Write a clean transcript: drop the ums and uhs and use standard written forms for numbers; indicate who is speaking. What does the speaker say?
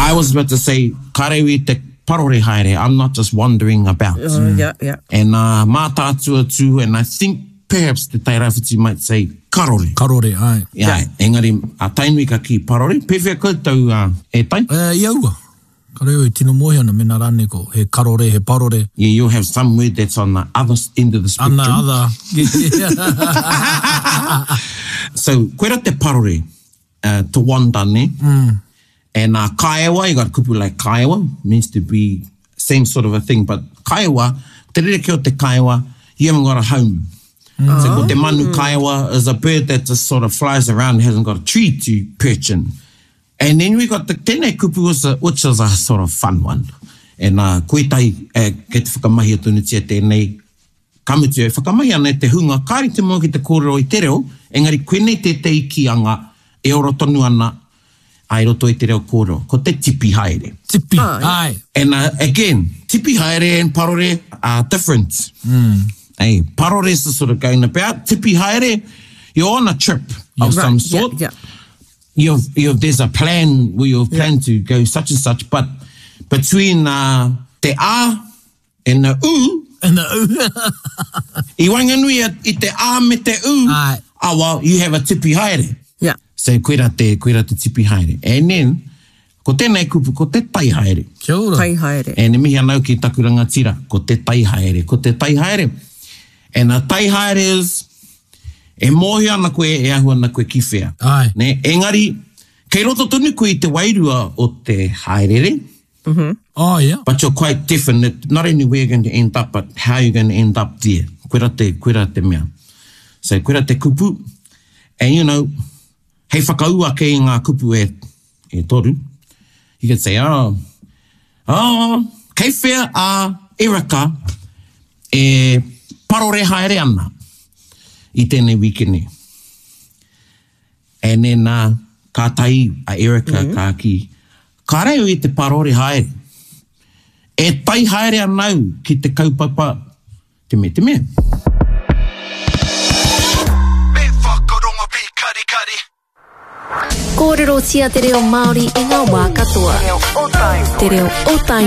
Speaker 1: I was about to say, karewi te parore haere. I'm not just wandering about.
Speaker 2: Yeah.
Speaker 1: And mā tātua tū, and I think perhaps the Tairāwhiti might say karore.
Speaker 3: Karore, ai.
Speaker 1: Yeah. Engari, a tainui ka ki parore. Pewhia koutou e tai?
Speaker 3: Iaua. Kareo i tino mohi ana mena rane ko. He karore, he parore.
Speaker 1: Yeah, you have some word that's on the other end of the spectrum.
Speaker 3: On the other.
Speaker 1: So, koera te parore, to wanda, ne? And kaiawa, you got kupu like kaiawa, means to be same sort of a thing, but kaiawa, te rere ki o te kaiawa, you haven't got a home. So ko te manu kaiawa is a bird that just sort of flies around and hasn't got a tree to perch in. And then we got the tēnei kupu, which is a sort of fun one. And koe tai, kei te whakamahi o tunutia tēnei, kamutu e whakamahi ana te hunga, kāri te mua ki te kōrero i te reo, engari koe nei te ikianga, e oro tonu ana, ai roto i te reo kōrero, ko te tipi haere.
Speaker 3: Tipi, ai.
Speaker 1: And again, tipi haere and parore are different. Hey, parore is sort of going about. Tipi haere, you're on a trip of some sort.
Speaker 2: Yeah.
Speaker 1: There's a plan where you've planned to go such and such, but between te a and the u, I wanganui I te a me te u, well, you have a tipi haere.
Speaker 2: Yeah.
Speaker 1: So koera te tipi haere. And then, ko tēnei kupu, ko te tai haere.
Speaker 3: Kia ora.
Speaker 2: Tai haere.
Speaker 1: And e mihi anau ki takuranga tira, ko te tai haere, ko te tai haere. And a tai haere is, e mohi ana koe, e ahu ana koe ki whea.
Speaker 3: Ai.
Speaker 1: Ne, engari, kei roto tonu koe I te wairua o te haerere.
Speaker 3: Oh, yeah.
Speaker 1: But you're quite definite, not only where you're going to end up, but how you're going to end up there. Koera te mea. So, koera te kupu. And, you know, hei whakaua kei ngā kupu e toru. You can say, kei whea a Erika e parore haere ana I tēnei wikene. And then, ka tai a Erika ka ki, ka reo I te parore haere. E tai haere anau ki te kaupapa te me.
Speaker 4: Kōrero tia te reo Māori I ngā wā katoa. Te reo o tai